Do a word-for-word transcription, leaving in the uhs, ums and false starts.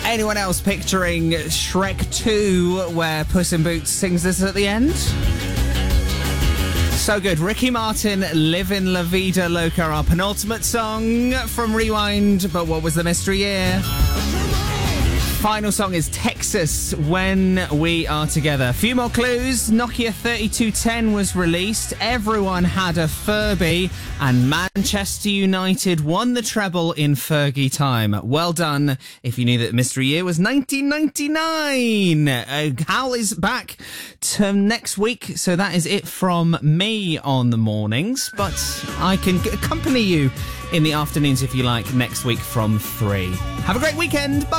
Anyone else picturing Shrek two, where Puss in Boots sings this at the end? So good. Ricky Martin, Livin' La Vida Loca, our penultimate song from Rewind. But what was the mystery year? Final song is Texas, When We Are Together. A few more clues. Nokia thirty-two ten was released. Everyone had a Furby. And Manchester United won the treble in Fergie time. Well done if you knew that mystery year was nineteen ninety-nine. Uh, Hal is back to next week. So that is it from me on the mornings. But I can accompany you in the afternoons if you like next week from three. Have a great weekend. Bye.